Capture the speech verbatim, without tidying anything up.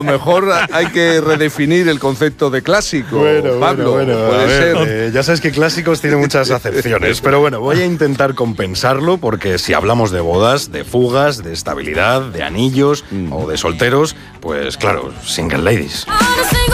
A lo mejor hay que redefinir el concepto de clásico, bueno, Pablo. Bueno, bueno, puede a ver, ser. eh, ya sabes que clásicos tiene muchas acepciones, pero bueno, voy a intentar compensarlo porque si hablamos de bodas, de fugas, de estabilidad, de anillos mm. o de solteros, pues claro, single ladies.